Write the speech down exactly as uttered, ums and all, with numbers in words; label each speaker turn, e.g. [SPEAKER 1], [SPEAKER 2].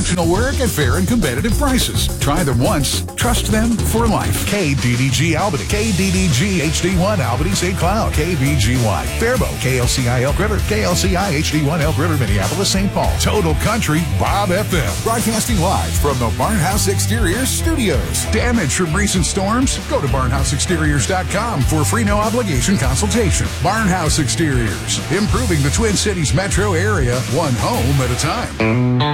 [SPEAKER 1] exceptional work at fair and competitive prices. Try them once, trust them for life. K D D G Albany, K D D G H D one Albany Saint Cloud, K B G Y Faribault, K L C I Elk River, K L C I H D one Elk River, Minneapolis, Saint Paul. Total Country Bob F M. Broadcasting live from the Barnhouse Exteriors Studios. Damage from recent storms? Go to barnhouse exteriors dot com for a free no obligation consultation. Barnhouse Exteriors, improving the Twin Cities metro area one home at a time.